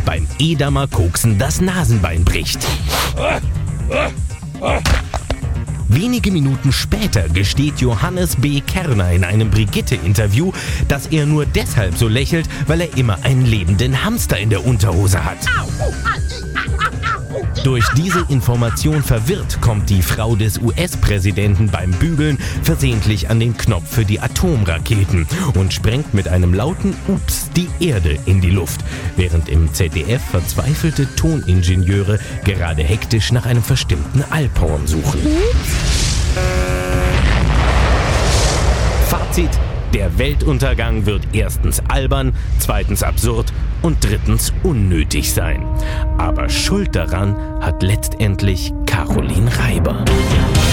beim Edamer Koksen das Nasenbein bricht. Wenige Minuten später gesteht Johannes B. Kerner in einem Brigitte-Interview, dass er nur deshalb so lächelt, weil er immer einen lebenden Hamster in der Unterhose hat. Durch diese Information verwirrt kommt die Frau des US-Präsidenten beim Bügeln versehentlich an den Knopf für die Atomraketen und sprengt mit einem lauten Ups die Erde in die Luft, während im ZDF verzweifelte Toningenieure gerade hektisch nach einem verstimmten Alphorn suchen. Fazit: Der Weltuntergang wird erstens albern, zweitens absurd und drittens unnötig sein. Aber Schuld daran hat letztendlich Caroline Reiber.